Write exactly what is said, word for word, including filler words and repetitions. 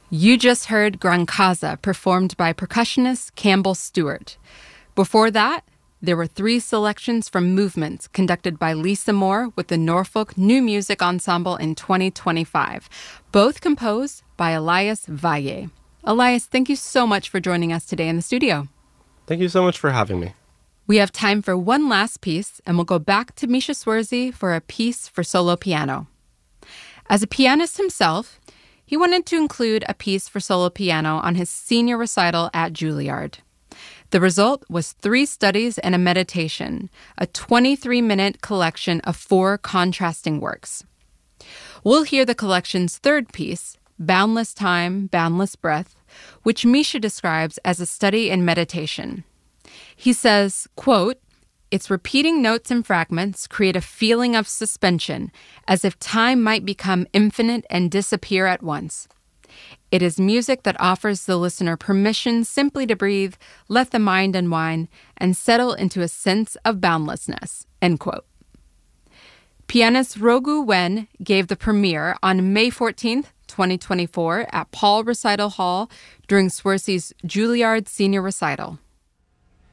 You just heard Gran Casa, performed by percussionist Campbell Stewart. Before that, there were three selections from Movements, conducted by Lisa Moore with the Norfolk New Music Ensemble in twenty twenty-five, both composed by Elias Valle. Elias, thank you so much for joining us today in the studio. Thank you so much for having me. We have time for one last piece, and we'll go back to Misha Swersey for a piece for solo piano. As a pianist himself, he wanted to include a piece for solo piano on his senior recital at Juilliard. The result was Three Studies and a Meditation, a twenty-three minute collection of four contrasting works. We'll hear the collection's third piece, Boundless Time, Boundless Breath, which Misha describes as a study in meditation. He says, quote, "Its repeating notes and fragments create a feeling of suspension, as if time might become infinite and disappear at once. It is music that offers the listener permission simply to breathe, let the mind unwind, and settle into a sense of boundlessness," end quote. Pianist Rogu Wen gave the premiere on May fourteenth, twenty twenty-four at Paul Recital Hall during Swersey's Juilliard Senior Recital.